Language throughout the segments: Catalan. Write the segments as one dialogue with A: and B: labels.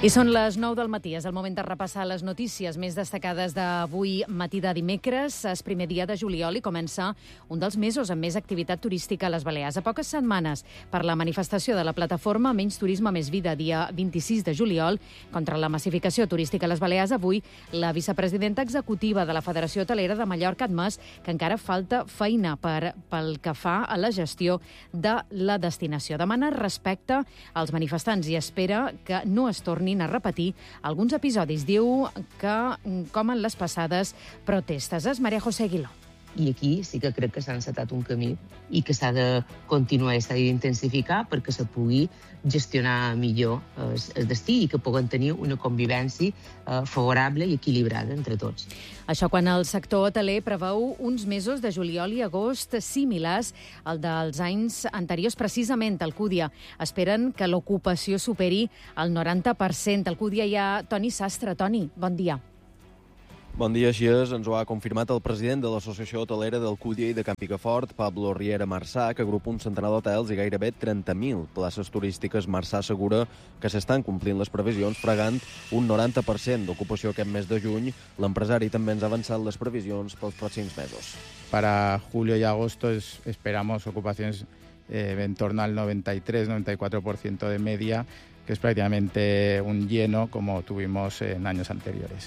A: I són les 9 del matí, és el moment de repassar les notícies més destacades d'avui matí de dimecres. És primer dia de juliol i comença un dels mesos amb més activitat turística a les Balears. A poques setmanes per la manifestació de la plataforma Menys Turisme, Més Vida, dia 26 de juliol, contra la massificació turística a les Balears, avui la vicepresidenta executiva de la Federació Hotelera de Mallorca ha admès que encara falta feina pel que fa a la gestió de la destinació. Demana respecte als manifestants i espera que no es tornin a repetir alguns episodis. Diu que, com en les passades protestes. És Maria José Aguiló.
B: I aquí sí que crec que s'ha encetat un camí i que s'ha de continuar i s'ha d'intensificar perquè se pugui gestionar millor el destí i que puguem tenir una convivència favorable i equilibrada entre tots.
A: Això quan el sector hoteler preveu uns mesos de juliol i agost similars al dels anys anteriors. Precisament, Alcúdia esperen que l'ocupació superi el 90%. Alcúdia hi ha Toni Sastre. Toni, bon dia.
C: Bon dia, així és. Ens ho ha confirmat el president de l'Associació Hotelera d'Alcúdia i de Camp Picafort, Pablo Riera Marçà, que agrupa un centenar d'hotels i gairebé 30.000 places turístiques. Marçà assegura que s'estan complint les previsions, fregant un 90% d'ocupació aquest mes de juny. L'empresari també ens ha avançat les previsions pels pròxims mesos.
D: Para julio y agosto esperamos ocupaciones en torno al 93-94% de media, que es prácticamente un lleno como tuvimos en años anteriores.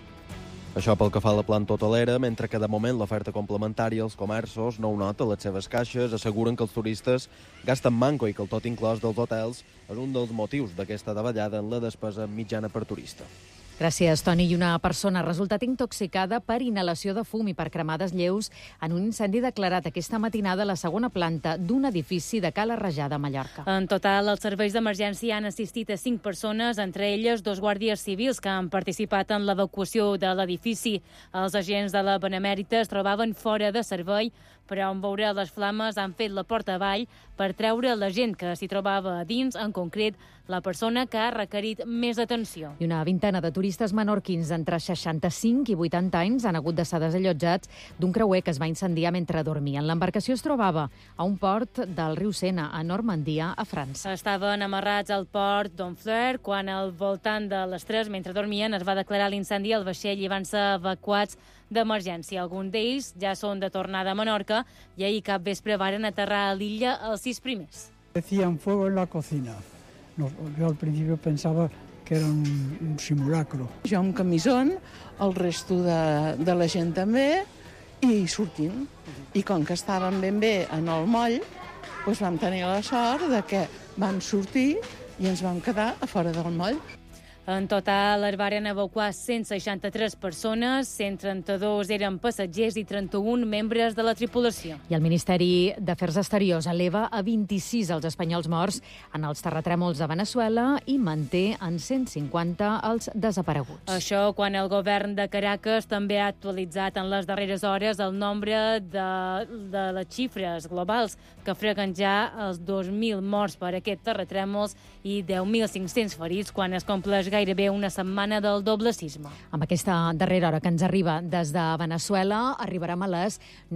C: Això pel que fa a la planta hotelera, mentre que de moment l'oferta complementària als comerços no ho nota a les seves caixes, asseguren que els turistes gasten manco i que el tot inclòs dels hotels és un dels motius d'aquesta davallada en la despesa mitjana per turista.
A: Gràcies, Toni. I una persona ha resultat intoxicada per inhalació de fum i per cremades lleus en un incendi declarat aquesta matinada a la segona planta d'un edifici de Cala Rajada, a Mallorca.
E: En total, els serveis d'emergència han assistit a 5 persones, entre elles 2 guàrdies civils que han participat en l'evacuació de l'edifici. Els agents de la Benemèrita es trobaven fora de servei, però en veure les flames han fet la porta avall per treure la gent que s'hi trobava a dins, en concret la persona que ha requerit més atenció.
A: I una vintena de turistes menorquins entre 65 i 80 anys han hagut de ser desallotjats d'un creuer que es va incendiar mentre dormien. L'embarcació es trobava a un port del riu Sena, a Normandia, a França.
E: Estaven amarrats al port d'Honfleur quan al voltant de les 3, mentre dormien, es va declarar l'incendi al vaixell i van ser evacuats d'emergència. Alguns d'ells ja són de tornada a Menorca i ahir cap vespre varen aterrar a l'illa els 6 primers.
F: Decían fuego en la cocina. Yo al principio pensaba que era un simulacro.
G: Jo amb camisón, el resto de la gent també, i sortint. I com que estàvem ben bé en el moll, doncs vam tenir la sort de que vam sortir i ens vam quedar a fora del moll.
E: En total es varen evacuar 163 persones, 132 eren passatgers i 31 membres de la tripulació.
A: I el Ministeri d'Afers Exteriors eleva a 26 els espanyols morts en els terratrèmols de Veneçuela i manté en 150 els desapareguts.
E: Això quan el govern de Caracas també ha actualitzat en les darreres hores el nombre de les xifres globals que freguen ja els 2.000 morts per aquest terratrèmols i 10.500 ferits quan es compleix gairebé una setmana del doble sisme.
A: Amb aquesta darrera hora que ens arriba des de Veneçuela, arribarem a les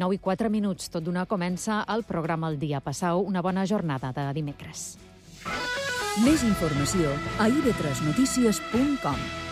A: 9:04. Tot d'una comença el programa El Dia. Passau una bona jornada de dimecres.
H: Més informació a ib3notícies.com.